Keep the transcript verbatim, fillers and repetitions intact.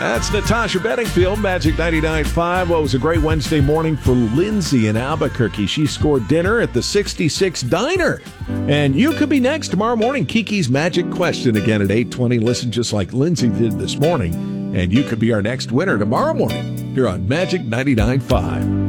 That's Natasha Bedingfield, Magic ninety-nine point five. Well, it was a great Wednesday morning for Lindsay in Albuquerque. She scored dinner at the sixty-six Diner. And you could be next tomorrow morning. Kiki's Magic Question again at eight twenty. Listen just like Lindsay did this morning. And you could be our next winner tomorrow morning here on Magic ninety-nine point five.